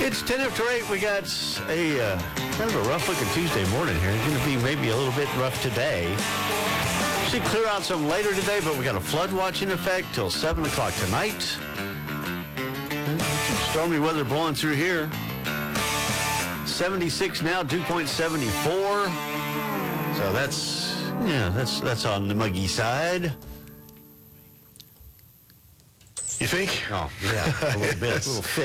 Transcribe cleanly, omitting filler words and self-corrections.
It's 10 after 8. We got a kind of a rough-looking Tuesday morning here. It's going to be maybe a little bit rough today. Should clear out some later today, but we got a flood watch in effect till 7 o'clock tonight. Stormy weather blowing through here. 76 now, dew point 74. So that's on the muggy side. You think? Oh, yeah, a little bit. A little thick.